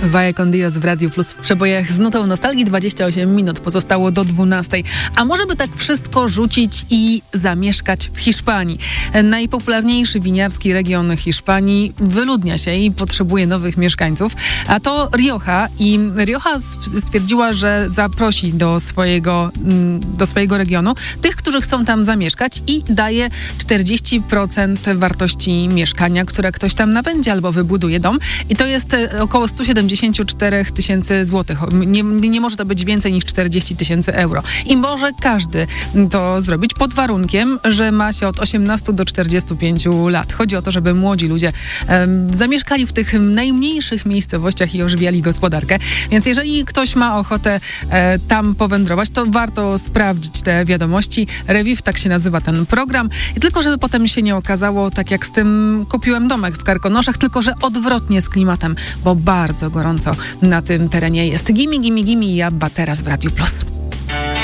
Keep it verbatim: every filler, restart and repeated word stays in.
Vaya con Dios w Radiu Plus w przebojach z nutą nostalgii. dwadzieścia osiem minut pozostało do dwunastej. A może by tak wszystko rzucić i zamieszkać w Hiszpanii? Najpopularniejszy winiarski region Hiszpanii wyludnia się i potrzebuje nowych mieszkańców. A to Rioja. I Rioja stwierdziła, że zaprosi do swojego, do swojego regionu tych, którzy chcą tam zamieszkać i daje czterdzieści procent wartości mieszkania, które ktoś tam nabędzie albo wybuduje dom. I to jest około sto siedemdziesiąt cztery tysięcy złotych. Nie, nie może to być więcej niż czterdzieści tysięcy euro. I może każdy to zrobić pod warunkiem, że ma się od osiemnastu do czterdziestu pięciu lat. Chodzi o to, żeby młodzi ludzie um, zamieszkali w tych najmniejszych miejscowościach i ożywiali gospodarkę. Więc jeżeli ktoś ma ochotę e, tam powędrować, to warto sprawdzić te wiadomości. Reviv, tak się nazywa ten program. I tylko żeby potem się nie okazało, tak jak z tym kupiłem domek w Karkonoszach, tylko że odwrotnie z klimatem, bo bardzo gorąco na tym terenie jest. Gimi, gimi, gimi i Abba teraz w Radiu Plus.